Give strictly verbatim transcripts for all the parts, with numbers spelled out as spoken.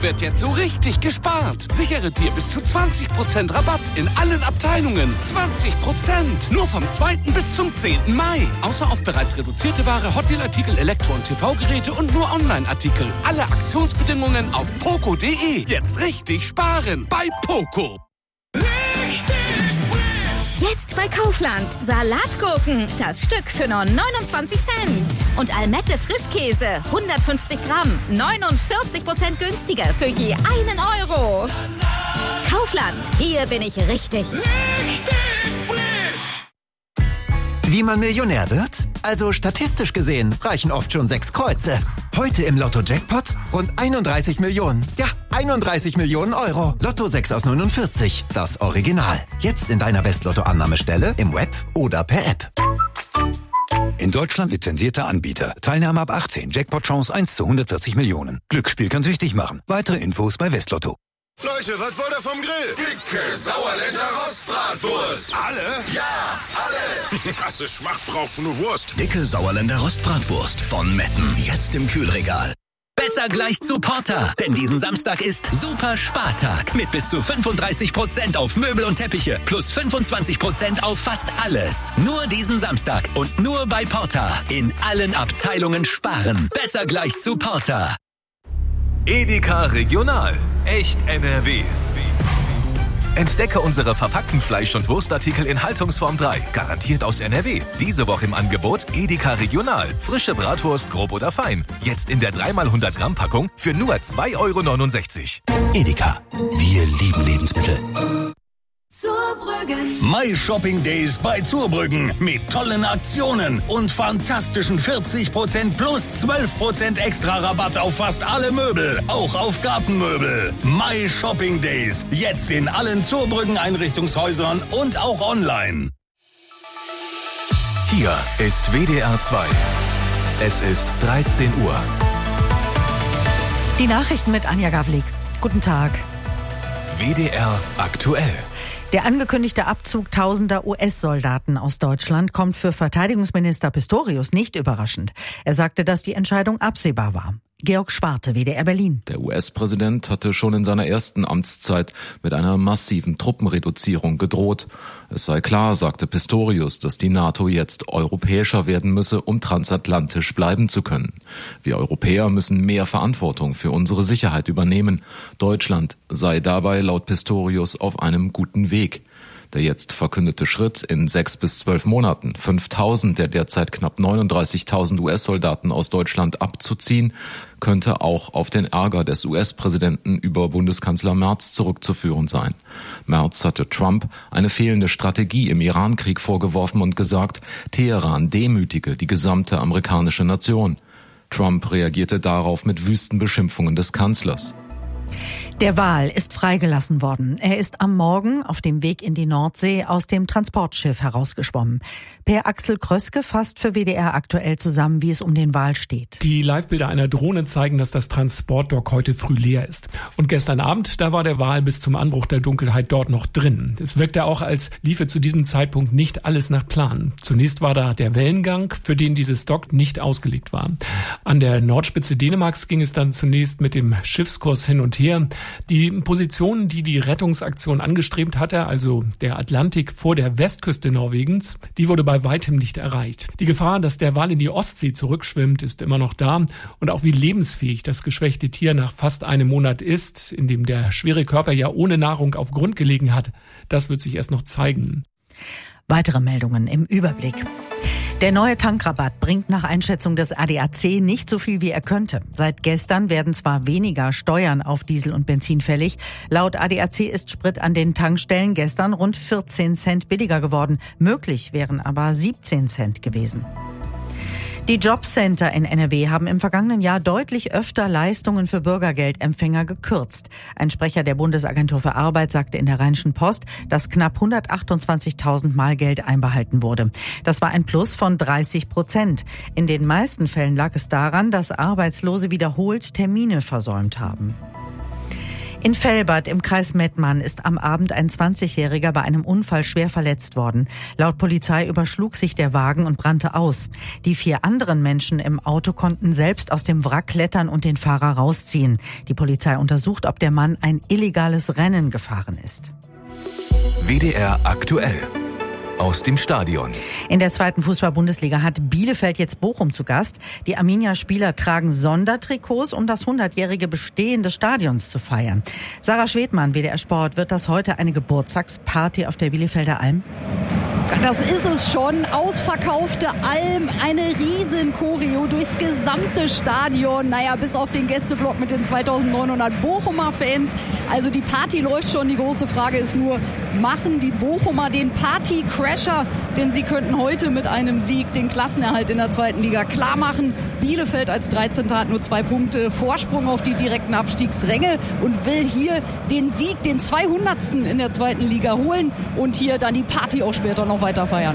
Wird jetzt so richtig gespart. Sichere dir bis zu zwanzig Prozent Rabatt in allen Abteilungen. zwanzig Prozent. Nur vom zweiten bis zum zehnten Mai. Außer auf bereits reduzierte Ware, Hotdeal-Artikel, Elektro- und T V-Geräte und nur Online-Artikel. Alle Aktionsbedingungen auf poco punkt de. Jetzt richtig sparen bei Poco. Jetzt bei Kaufland. Salatgurken. Das Stück für nur neunundzwanzig Cent. Und Almette Frischkäse. hundertfünfzig Gramm. neunundvierzig Prozent günstiger für je einen Euro. Kaufland. Hier bin ich richtig. Richtig frisch. Wie man Millionär wird? Also statistisch gesehen reichen oft schon sechs Kreuze. Heute im Lotto-Jackpot rund einunddreißig Millionen. Ja, einunddreißig Millionen Euro. Lotto sechs aus neunundvierzig. Das Original. Jetzt in deiner West-Lotto-Annahmestelle, im Web oder per App. In Deutschland lizenzierter Anbieter. Teilnahme ab achtzehn. Jackpot-Chance eins zu hundertvierzig Millionen. Glücksspiel kann süchtig machen. Weitere Infos bei Westlotto. Leute, was wollt ihr vom Grill? Dicke Sauerländer Rostbratwurst. Alle? Ja, alle. Krasse Schmacht brauchst du nur Wurst. Dicke Sauerländer Rostbratwurst von Metten. Jetzt im Kühlregal. Besser gleich zu Porter, denn diesen Samstag ist Super Spartag mit bis zu fünfunddreißig Prozent auf Möbel und Teppiche plus fünfundzwanzig Prozent auf fast alles. Nur diesen Samstag und nur bei Porter. In allen Abteilungen sparen. Besser gleich zu Porter. Edeka Regional. Echt N R W. Entdecke unsere verpackten Fleisch- und Wurstartikel in Haltungsform drei. Garantiert aus N R W. Diese Woche im Angebot Edeka Regional. Frische Bratwurst, grob oder fein. Jetzt in der drei mal hundert Gramm Packung für nur zwei Euro neunundsechzig. Edeka. Wir lieben Lebensmittel. Zurbrüggen. My Shopping Days bei Zurbrüggen mit tollen Aktionen und fantastischen vierzig Prozent plus zwölf Prozent extra Rabatt auf fast alle Möbel, auch auf Gartenmöbel. My Shopping Days, jetzt in allen Zurbrüggen Einrichtungshäusern und auch online. Hier ist W D R zwei. Es ist dreizehn Uhr. Die Nachrichten mit Anja Gavlik. Guten Tag. W D R aktuell. Der angekündigte Abzug tausender U S-Soldaten aus Deutschland kommt für Verteidigungsminister Pistorius nicht überraschend. Er sagte, dass die Entscheidung absehbar war. Georg Schwarte, W D R Berlin. Der U S-Präsident hatte schon in seiner ersten Amtszeit mit einer massiven Truppenreduzierung gedroht. Es sei klar, sagte Pistorius, dass die NATO jetzt europäischer werden müsse, um transatlantisch bleiben zu können. Wir Europäer müssen mehr Verantwortung für unsere Sicherheit übernehmen. Deutschland sei dabei laut Pistorius auf einem guten Weg. Der jetzt verkündete Schritt, in sechs bis zwölf Monaten fünftausend der derzeit knapp neununddreißigtausend U S-Soldaten aus Deutschland abzuziehen, könnte auch auf den Ärger des U S-Präsidenten über Bundeskanzler Merz zurückzuführen sein. Merz hatte Trump eine fehlende Strategie im Iran-Krieg vorgeworfen und gesagt, Teheran demütige die gesamte amerikanische Nation. Trump reagierte darauf mit wüsten Beschimpfungen des Kanzlers. Der Wal ist freigelassen worden. Er ist am Morgen auf dem Weg in die Nordsee aus dem Transportschiff herausgeschwommen. Per Axel Kröske fasst für W D R aktuell zusammen, wie es um den Wal steht. Die Livebilder einer Drohne zeigen, dass das Transportdock heute früh leer ist. Und gestern Abend, da war der Wal bis zum Anbruch der Dunkelheit dort noch drin. Es wirkte auch, als liefe zu diesem Zeitpunkt nicht alles nach Plan. Zunächst war da der Wellengang, für den dieses Dock nicht ausgelegt war. An der Nordspitze Dänemarks ging es dann zunächst mit dem Schiffskurs hin und her. Die Position, die die Rettungsaktion angestrebt hatte, also der Atlantik vor der Westküste Norwegens, die wurde bei weitem nicht erreicht. Die Gefahr, dass der Wal in die Ostsee zurückschwimmt, ist immer noch da. Und auch wie lebensfähig das geschwächte Tier nach fast einem Monat ist, in dem der schwere Körper ja ohne Nahrung auf Grund gelegen hat, das wird sich erst noch zeigen. Weitere Meldungen im Überblick. Der neue Tankrabatt bringt nach Einschätzung des A D A C nicht so viel, wie er könnte. Seit gestern werden zwar weniger Steuern auf Diesel und Benzin fällig. Laut A D A C ist Sprit an den Tankstellen gestern rund vierzehn Cent billiger geworden. Möglich wären aber siebzehn Cent gewesen. Die Jobcenter in N R W haben im vergangenen Jahr deutlich öfter Leistungen für Bürgergeldempfänger gekürzt. Ein Sprecher der Bundesagentur für Arbeit sagte in der Rheinischen Post, dass knapp hundertachtundzwanzigtausend Mal Geld einbehalten wurde. Das war ein Plus von dreißig Prozent. In den meisten Fällen lag es daran, dass Arbeitslose wiederholt Termine versäumt haben. In Velbert im Kreis Mettmann ist am Abend ein zwanzigjähriger bei einem Unfall schwer verletzt worden. Laut Polizei überschlug sich der Wagen und brannte aus. Die vier anderen Menschen im Auto konnten selbst aus dem Wrack klettern und den Fahrer rausziehen. Die Polizei untersucht, ob der Mann ein illegales Rennen gefahren ist. W D R aktuell. Aus dem Stadion. In der zweiten Fußball-Bundesliga hat Bielefeld jetzt Bochum zu Gast. Die Arminia-Spieler tragen Sondertrikots, um das hundertjährige Bestehen des Stadions zu feiern. Sarah Schwedmann, W D R Sport, wird das heute eine Geburtstagsparty auf der Bielefelder Alm? Das ist es schon. Ausverkaufte Alm, eine riesen Choreo durchs gesamte Stadion. Naja, bis auf den Gästeblock mit den zweitausendneunhundert Bochumer Fans. Also die Party läuft schon. Die große Frage ist nur, machen die Bochumer den Party-Crasher? Denn sie könnten heute mit einem Sieg den Klassenerhalt in der zweiten Liga klar machen. Bielefeld als dreizehnter hat nur zwei Punkte Vorsprung auf die direkten Abstiegsränge und will hier den Sieg, den zweihundertsten in der zweiten Liga holen und hier dann die Party auch später noch weiter feiern.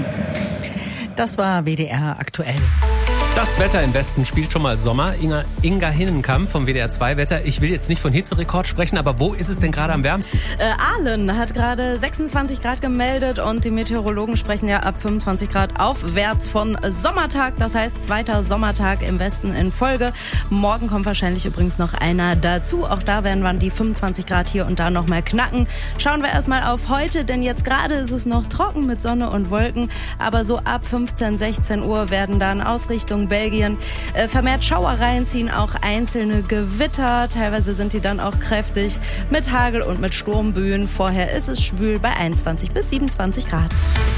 Das war W D R aktuell. Das Wetter im Westen spielt schon mal Sommer. Inga, Inga Hinnenkamp vom W D R zwei Wetter. Ich will jetzt nicht von Hitzerekord sprechen, aber wo ist es denn gerade am wärmsten? Äh, Aalen hat gerade sechsundzwanzig Grad gemeldet und die Meteorologen sprechen ja ab fünfundzwanzig Grad aufwärts von Sommertag. Das heißt, zweiter Sommertag im Westen in Folge. Morgen kommt wahrscheinlich übrigens noch einer dazu. Auch da werden wir die fünfundzwanzig Grad hier und da noch mal knacken. Schauen wir erstmal auf heute, denn jetzt gerade ist es noch trocken mit Sonne und Wolken. Aber so ab fünfzehn, sechzehn Uhr werden dann Ausrichtung Belgien äh, vermehrt Schauer reinziehen, auch einzelne Gewitter. Teilweise sind die dann auch kräftig mit Hagel und mit Sturmböen. Vorher ist es schwül bei einundzwanzig bis siebenundzwanzig Grad.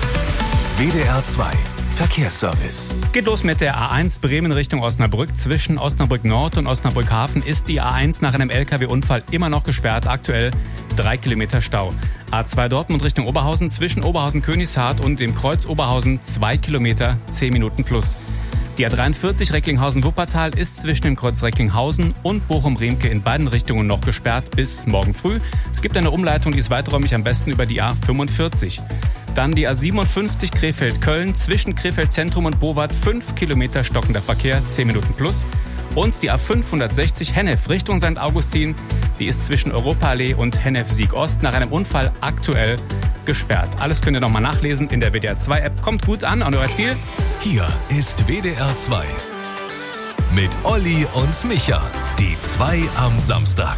W D R zwei Verkehrsservice. Geht los mit der A eins Bremen Richtung Osnabrück. Zwischen Osnabrück Nord und Osnabrück Hafen ist die A eins nach einem L K W-Unfall immer noch gesperrt. Aktuell drei Kilometer Stau. A zwei Dortmund Richtung Oberhausen. Zwischen Oberhausen-Königshardt und dem Kreuz Oberhausen zwei Kilometer, zehn Minuten plus. Die A dreiundvierzig Recklinghausen-Wuppertal ist zwischen dem Kreuz Recklinghausen und Bochum-Riemke in beiden Richtungen noch gesperrt bis morgen früh. Es gibt eine Umleitung, die ist weiträumig am besten über die A fünfundvierzig. Dann die A siebenundfünfzig Krefeld-Köln zwischen Krefeld-Zentrum und Bowart fünf Kilometer stockender Verkehr, zehn Minuten plus. Und die A fünfhundertsechzig Hennef Richtung Sankt Augustin, die ist zwischen Europaallee und Hennef-Sieg-Ost nach einem Unfall aktuell gesperrt. Alles könnt ihr nochmal nachlesen in der W D R zwei App. Kommt gut an an euer Ziel. Hier ist W D R zwei mit Olli und Micha, die zwei am Samstag.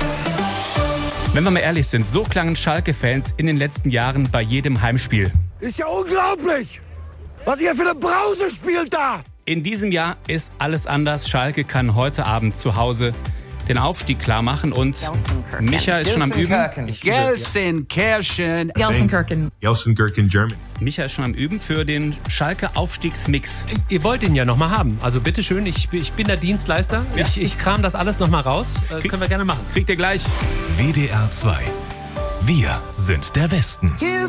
Wenn wir mal ehrlich sind, so klangen Schalke-Fans in den letzten Jahren bei jedem Heimspiel. Ist ja unglaublich, was ihr für eine Brause spielt da. In diesem Jahr ist alles anders. Schalke kann heute Abend zu Hause den Aufstieg klar machen und Micha ist schon am Üben. Gelsenkirchen. Gelsenkirchen. Gelsenkirchen, Germany. Micha ist schon am Üben für den Schalke-Aufstiegsmix. Ihr wollt ihn ja noch mal haben. Also bitteschön, ich, ich bin der Dienstleister. Ja. Ich, ich kram das alles noch mal raus. Äh, Krieg, können wir gerne machen. Kriegt ihr gleich. W D R zwei. Wir sind der Westen. Here's